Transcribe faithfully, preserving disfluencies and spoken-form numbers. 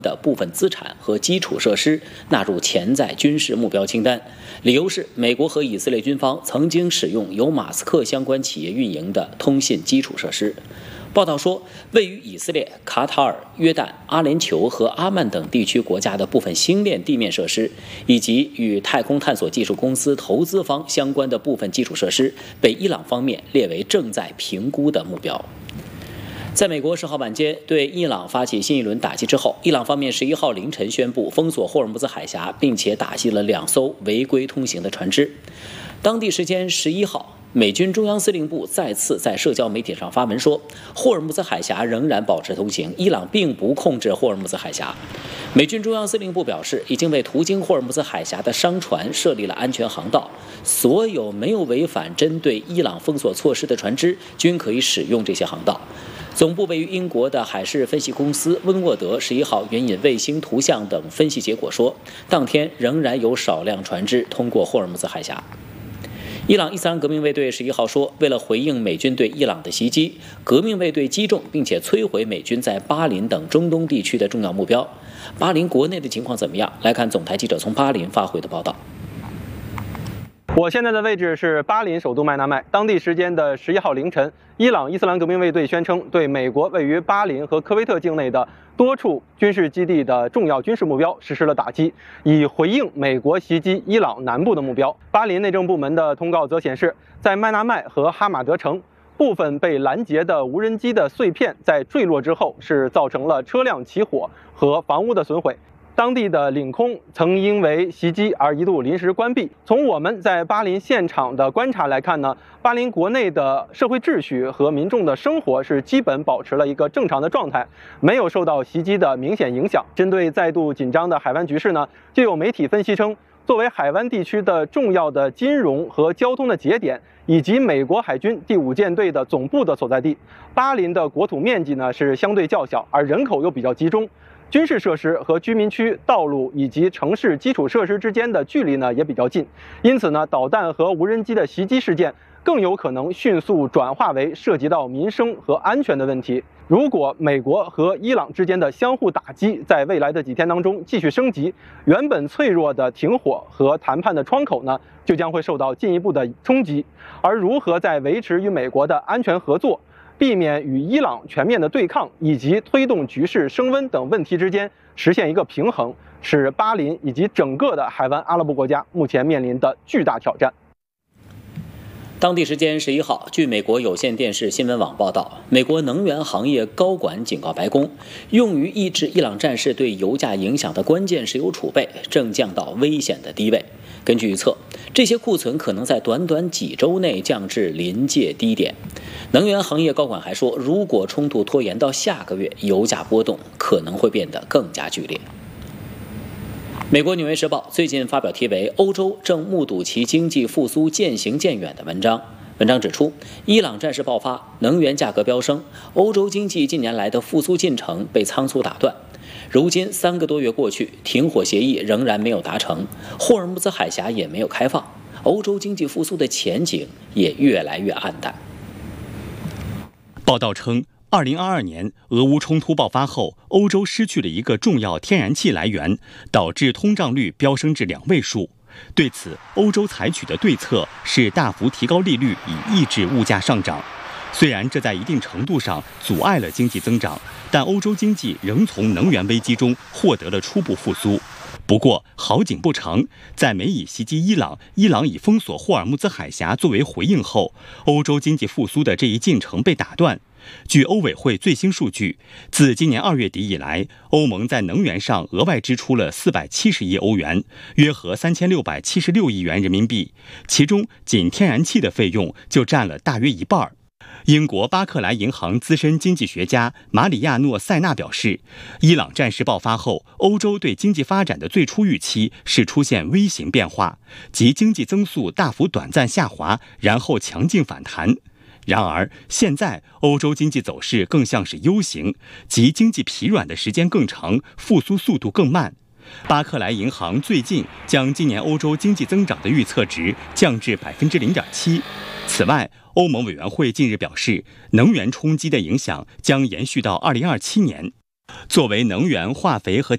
的部分资产和基础设施纳入潜在军事目标清单，理由是美国和以色列军方曾经使用由马斯克相关企业运营的通信基础设施。报道说，位于以色列、卡塔尔、约旦、阿联酋和阿曼等地区国家的部分星链地面设施，以及与太空探索技术公司投资方相关的部分基础设施，被伊朗方面列为正在评估的目标。在美国十号晚间对伊朗发起新一轮打击之后，伊朗方面十一号凌晨宣布封锁霍尔木兹海峡，并且打击了两艘违规通行的船只。当地时间十一号，美军中央司令部再次在社交媒体上发文说，霍尔木兹海峡仍然保持通行，伊朗并不控制霍尔木兹海峡。美军中央司令部表示，已经为途经霍尔木兹海峡的商船设立了安全航道，所有没有违反针对伊朗封锁措施的船只均可以使用这些航道。总部位于英国的海事分析公司温沃德十一号援引卫星图像等分析结果说，当天仍然有少量船只通过霍尔木兹海峡。伊朗伊斯兰革命卫队十一号说，为了回应美军对伊朗的袭击，革命卫队击中并且摧毁美军在巴林等中东地区的重要目标。巴林国内的情况怎么样？来看总台记者从巴林发回的报道。 我现在的位置是巴林首都麦纳麦。当地时间的十一号凌晨，伊朗伊斯兰革命卫队宣称对美国位于巴林和科威特境内的多处军事基地的重要军事目标实施了打击，以回应美国袭击伊朗南部的目标。巴林内政部门的通告则显示，在麦纳麦和哈马德城，部分被拦截的无人机的碎片在坠落之后是造成了车辆起火和房屋的损毁。当地的领空曾因为袭击而一度临时关闭。从我们在巴林现场的观察来看呢，巴林国内的社会秩序和民众的生活是基本保持了一个正常的状态，没有受到袭击的明显影响。针对再度紧张的海湾局势呢，就有媒体分析称，作为海湾地区的重要的金融和交通的节点，以及美国海军第五舰队的总部的所在地，巴林的国土面积呢是相对较小，而人口又比较集中。军事设施和居民区、道路以及城市基础设施之间的距离呢也比较近，因此呢，导弹和无人机的袭击事件更有可能迅速转化为涉及到民生和安全的问题。如果美国和伊朗之间的相互打击在未来的几天当中继续升级，原本脆弱的停火和谈判的窗口呢，就将会受到进一步的冲击。而如何在维持与美国的安全合作、避免与伊朗全面的对抗以及推动局势升温等问题之间实现一个平衡，是巴林以及整个的海湾阿拉伯国家目前面临的巨大挑战。 当地时间十一号，据美国有线电视新闻网报道，美国能源行业高管警告白宫，用于抑制伊朗战事对油价影响的关键石油储备正降到危险的低位。根据预测，这些库存可能在短短几周内降至临界低点。能源行业高管还说，如果冲突拖延到下个月，油价波动可能会变得更加剧烈。美国《纽约时报》最近发表题为《欧洲正目睹其经济复苏渐行渐远》的文章。文章指出，伊朗战事爆发，能源价格飙升，欧洲经济近年来的复苏进程被仓促打断。如今三个多月过去，停火协议仍然没有达成，霍尔木兹海峡也没有开放，欧洲经济复苏的前景也越来越暗淡。 报道称，二零二二年俄乌冲突爆发后，欧洲失去了一个重要天然气来源，导致通胀率飙升至两位数。对此，欧洲采取的对策是大幅提高利率，以抑制物价上涨。虽然这在一定程度上阻碍了经济增长，但欧洲经济仍从能源危机中获得了初步复苏。不过好景不长，在美以袭击伊朗，伊朗以封锁霍尔木兹海峡作为回应后，欧洲经济复苏的这一进程被打断。据欧委会最新数据，自今年二月底以来，欧盟在能源上额外支出了四百七十亿欧元，约合三千六百七十六亿元人民币，其中仅天然气的费用就占了大约一半。英国巴克莱银行资深经济学家马里亚诺·塞纳表示，伊朗战事爆发后，欧洲对经济发展的最初预期是出现 V 型变化，即经济增速大幅短暂下滑，然后强劲反弹。然而，现在欧洲经济走势更像是 U 型，即经济疲软的时间更长，复苏速度更慢。巴克莱银行最近将今年欧洲经济增长的预测值降至 百分之零点七。此外，欧盟委员会近日表示，能源冲击的影响将延续到二零二七年。作为能源、化肥和